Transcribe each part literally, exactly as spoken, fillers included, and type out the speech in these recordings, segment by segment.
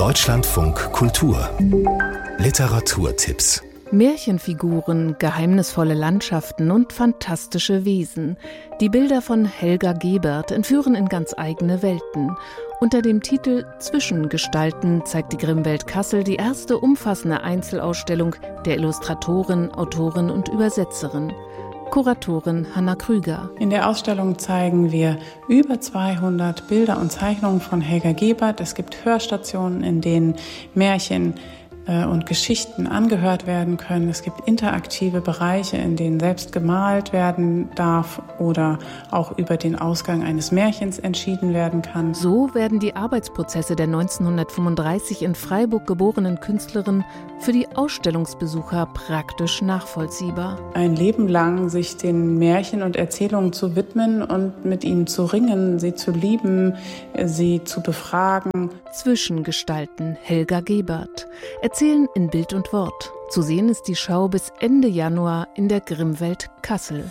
Deutschlandfunk Kultur Literaturtipps. Märchenfiguren, geheimnisvolle Landschaften und fantastische Wesen. Die Bilder von Helga Gebert entführen in ganz eigene Welten. Unter dem Titel Zwischengestalten zeigt die Grimmwelt Kassel die erste umfassende Einzelausstellung der Illustratorin, Autorin und Übersetzerin. Kuratorin Hanna Krüger. In der Ausstellung zeigen wir über zweihundert Bilder und Zeichnungen von Helga Gebert. Es gibt Hörstationen, in denen Märchen und Geschichten angehört werden können. Es gibt interaktive Bereiche, in denen selbst gemalt werden darf oder auch über den Ausgang eines Märchens entschieden werden kann. So werden die Arbeitsprozesse der neunzehnhundertfünfunddreißig in Freiburg geborenen Künstlerin für die Ausstellungsbesucher praktisch nachvollziehbar. Ein Leben lang sich den Märchen und Erzählungen zu widmen und mit ihnen zu ringen, sie zu lieben, sie zu befragen. Zwischengestalten Helga Gebert. Erzählen in Bild und Wort. Zu sehen ist die Schau bis Ende Januar in der Grimmwelt Kassel.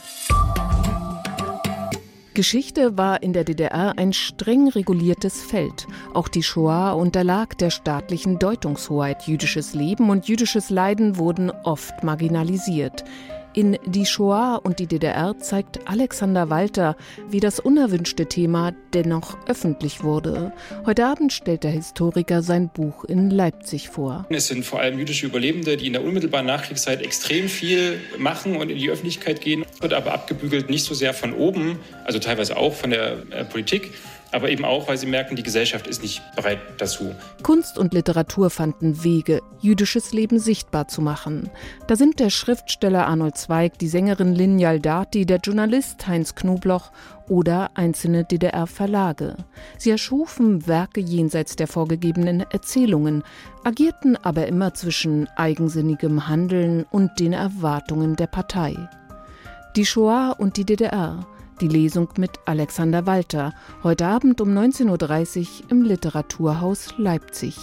Geschichte war in der D D R ein streng reguliertes Feld. Auch die Shoah unterlag der staatlichen Deutungshoheit. Jüdisches Leben und jüdisches Leiden wurden oft marginalisiert. In Die Shoah und die D D R zeigt Alexander Walter, wie das unerwünschte Thema dennoch öffentlich wurde. Heute Abend stellt der Historiker sein Buch in Leipzig vor. Es sind vor allem jüdische Überlebende, die in der unmittelbaren Nachkriegszeit extrem viel machen und in die Öffentlichkeit gehen. Wird aber abgebügelt nicht so sehr von oben, also teilweise auch von der äh, Politik, aber eben auch, weil sie merken, die Gesellschaft ist nicht bereit dazu. Kunst und Literatur fanden Wege, jüdisches Leben sichtbar zu machen. Da sind der Schriftsteller Arnold Zweig, die Sängerin Linjal Dati, der Journalist Heinz Knobloch oder einzelne D D R-Verlage. Sie erschufen Werke jenseits der vorgegebenen Erzählungen, agierten aber immer zwischen eigensinnigem Handeln und den Erwartungen der Partei. Die Shoah und die D D R. Die Lesung mit Alexander Walter, heute Abend um neunzehn Uhr dreißig im Literaturhaus Leipzig.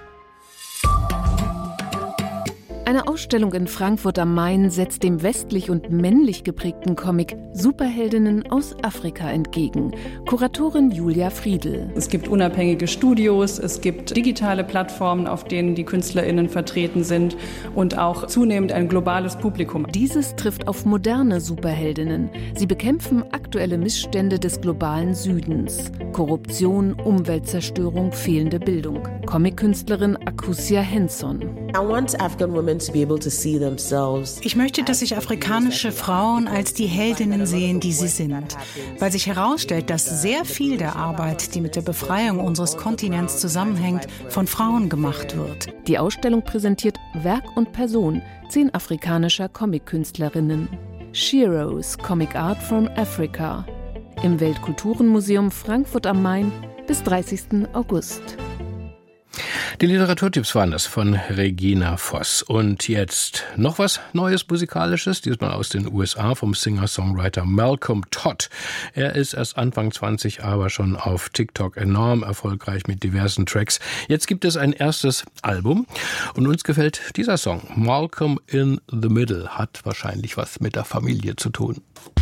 Eine Ausstellung in Frankfurt am Main setzt dem westlich und männlich geprägten Comic Superheldinnen aus Afrika entgegen. Kuratorin Julia Friedl. Es gibt unabhängige Studios, es gibt digitale Plattformen, auf denen die KünstlerInnen vertreten sind und auch zunehmend ein globales Publikum. Dieses trifft auf moderne Superheldinnen. Sie bekämpfen aktuelle Missstände des globalen Südens. Korruption, Umweltzerstörung, fehlende Bildung. Comic-Künstlerin Akusia Henson. I want African women to be able to see themselves. Ich möchte, dass sich afrikanische Frauen als die Heldinnen sehen, die sie sind, weil sich herausstellt, dass sehr viel der Arbeit, die mit der Befreiung unseres Kontinents zusammenhängt, von Frauen gemacht wird. Die Ausstellung präsentiert Werk und Person zehn afrikanischer Comic-Künstlerinnen. Sheroes, Comic Art from Africa. Im Weltkulturenmuseum Frankfurt am Main bis dreißigsten August. Die Literaturtipps waren das von Regina Voss. Und jetzt noch was Neues Musikalisches, diesmal aus den U S A vom Singer-Songwriter Malcolm Todd. Er ist erst Anfang zwanzig, aber schon auf TikTok enorm erfolgreich mit diversen Tracks. Jetzt gibt es ein erstes Album und uns gefällt dieser Song. Malcolm in the Middle hat wahrscheinlich was mit der Familie zu tun.